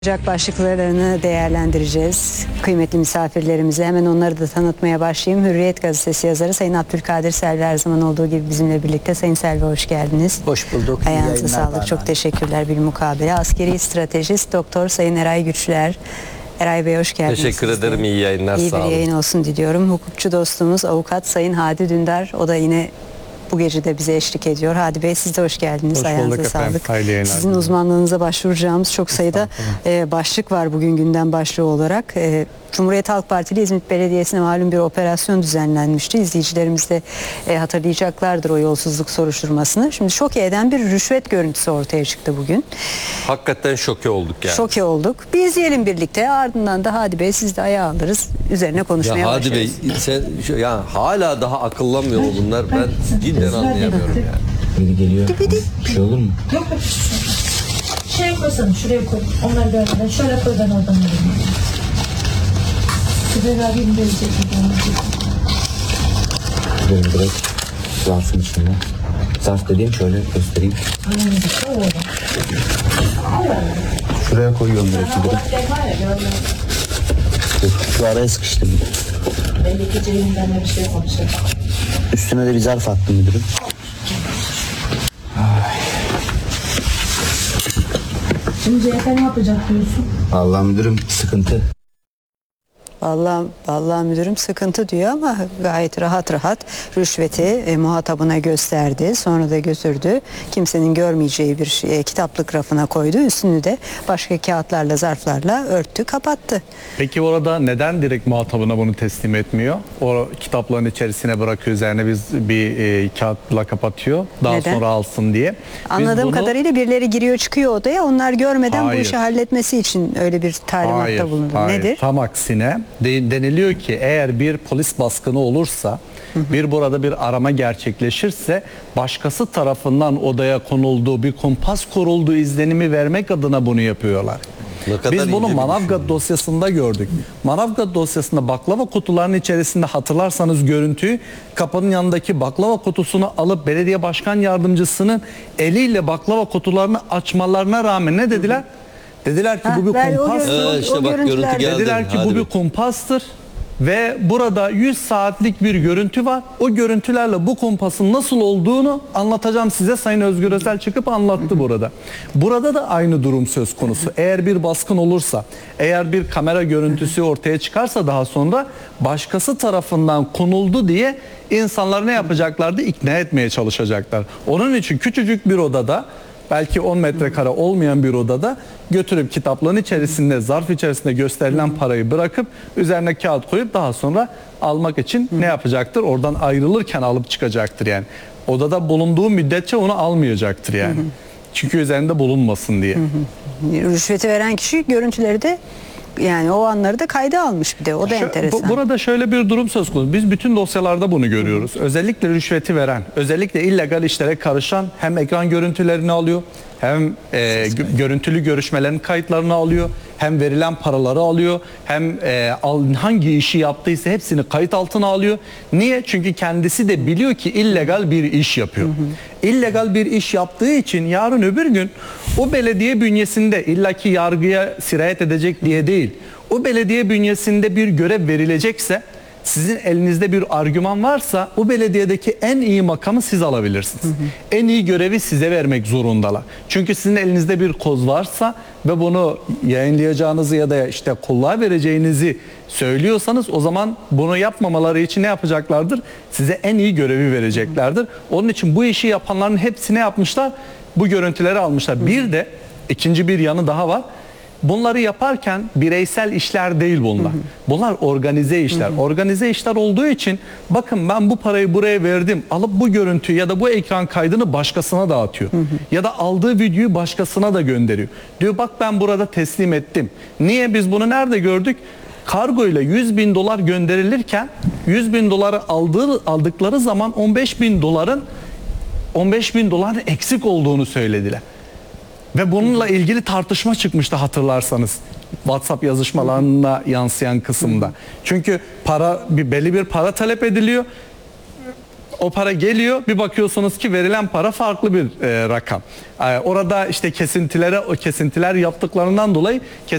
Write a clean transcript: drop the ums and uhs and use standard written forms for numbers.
Ocak başlıklarını değerlendireceğiz. Kıymetli misafirlerimize hemen onları da tanıtmaya başlayayım. Hürriyet Gazetesi yazarı Sayın Abdülkadir Selvi her zaman olduğu gibi bizimle birlikte. Sayın Selvi hoş geldiniz. Hoş bulduk. Ayağınıza sağlık. Çok teşekkürler bilmukabele. Askeri stratejist Doktor Sayın Eray Güçler. Eray Bey hoş geldiniz. Teşekkür ederim. İyi yayınlar. İyi sağ olun. bir yayın olsun diliyorum. Hukukçu dostumuz Avukat Sayın Hadi Dündar. O da yine bu gece de bize eşlik ediyor. Hadi Bey siz de hoş geldiniz. Hoş Ayağınıza bulduk efendim. sağlık. Hayırlı yayınlar Sizin diliyorum. uzmanlığınıza başvuracağımız çok sayıda başlık var bugün gündem başlığı olarak. Cumhuriyet Halk Partili İzmit Belediyesi'ne malum bir operasyon düzenlenmişti. İzleyicilerimiz de hatırlayacaklardır o yolsuzluk soruşturmasını. Şimdi şoke eden bir rüşvet görüntüsü ortaya çıktı bugün. Hakikaten şoke olduk yani. Şoke olduk. Bir izleyelim birlikte. Ardından da Hadi Bey siz de ayağa alırız. Üzerine konuşmaya Ya Hadi başlarız. Bey sen ya hala daha akıllanmıyor mu bunlar? Ben cidden anlayamıyorum yani. Biri geliyor. Bir şey olur mu? Yok yok. Şuraya koysana, şuraya koy. Onları görmeden şöyle koy, ben oradan alayım. Şuraya abim gelecek. Gidelim direkt zarfın içinde. Zarf dediğim şöyle göstereyim. Şuraya koyuyorum direkt müdürüm. Şu araya sıkıştırdım. Belli ki Ceyhun'dan bir şey yapmışım. Üstüne de bir zarf attım müdürüm. Şimdi CHP ne yapacak diyorsun? Vallahi müdürüm sıkıntı. Vallahi müdürüm sıkıntı diyor ama gayet rahat rüşveti muhatabına gösterdi. Sonra da götürdü. Kimsenin görmeyeceği bir kitaplık rafına koydu. Üstünü de başka kağıtlarla, zarflarla örttü, kapattı. Peki orada neden direkt muhatabına bunu teslim etmiyor? O kitapların içerisine bırakıyor, üzerine bir kağıtla kapatıyor. Daha Neden? sonra alsın diye. Biz Anladığım bunu- kadarıyla birileri giriyor çıkıyor odaya. Onlar görmeden bu Hayır. işi halletmesi için öyle bir talimatta bulundu. Hayır. Nedir? Tam aksine deniliyor ki eğer bir polis baskını olursa, burada bir arama gerçekleşirse başkası tarafından odaya konulduğu, bir kumpas kurulduğu izlenimi vermek adına bunu yapıyorlar. Ne kadar Biz bunu ince bir Manavgat dosyasında gördük. Manavgat dosyasında baklava kutularının içerisinde hatırlarsanız görüntüyü, kapının yanındaki baklava kutusunu alıp belediye başkan yardımcısının eliyle baklava kutularını açmalarına rağmen ne dediler? Dediler ki bu bir ben o kumpas. görüntü- İşte o bak görüntü görüntüler- geldi. Dediler ki Hadi bu Bey. bir kumpastır ve burada 100 saatlik bir görüntü var. O görüntülerle bu kumpasın nasıl olduğunu anlatacağım size. Sayın Özgür Özel çıkıp anlattı burada. Burada da aynı durum söz konusu. Eğer bir baskın olursa, eğer bir kamera görüntüsü ortaya çıkarsa daha sonra başkası tarafından konuldu diye insanlar ne yapacaklardı? İkna etmeye çalışacaklar. Onun için küçücük bir odada, belki 10 metrekare olmayan bir odada götürüp kitapların içerisinde, zarf içerisinde gösterilen parayı bırakıp üzerine kağıt koyup daha sonra almak için ne yapacaktır? Oradan ayrılırken alıp çıkacaktır yani. Odada bulunduğu müddetçe onu almayacaktır yani. Çünkü üzerinde bulunmasın diye. Rüşveti veren kişi görüntüleri de yani o anları da kayda almış bir de. O da enteresan. Burada şöyle bir durum söz konusu. Biz bütün dosyalarda bunu görüyoruz. Özellikle rüşveti veren, özellikle illegal işlere karışan hem ekran görüntülerini alıyor, hem görüntülü görüşmelerin kayıtlarını alıyor, hem verilen paraları alıyor, hem hangi işi yaptıysa hepsini kayıt altına alıyor. Niye? Çünkü kendisi de biliyor ki illegal bir iş yapıyor. İllegal bir iş yaptığı için yarın öbür gün o belediye bünyesinde illaki yargıya sirayet edecek diye değil, o belediye bünyesinde bir görev verilecekse, sizin elinizde bir argüman varsa o belediyedeki en iyi makamı siz alabilirsiniz. En iyi görevi size vermek zorundalar. Çünkü sizin elinizde bir koz varsa ve bunu yayınlayacağınızı ya da işte kulluğa vereceğinizi söylüyorsanız o zaman bunu yapmamaları için ne yapacaklardır? Size en iyi görevi vereceklerdir. Onun için bu işi yapanların hepsini yapmışlar. Bu görüntüleri almışlar. Bir de ikinci bir yanı daha var. Bunları yaparken bireysel işler değil bunlar. Bunlar organize işler. Organize işler olduğu için bakın ben bu parayı buraya verdim. Alıp bu görüntüyü ya da bu ekran kaydını başkasına dağıtıyor. Ya da aldığı videoyu başkasına da gönderiyor. Diyor bak ben burada teslim ettim. Niye biz bunu nerede gördük? Kargo ile 100 bin dolar gönderilirken 100 bin doları aldıkları zaman 15 bin doların eksik olduğunu söylediler. Ve bununla ilgili tartışma çıkmıştı hatırlarsanız. WhatsApp yazışmalarına yansıyan kısımda. Çünkü belli bir para talep ediliyor. O para geliyor, bir bakıyorsunuz ki verilen para farklı bir rakam. Orada işte kesintiler yaptıklarından dolayı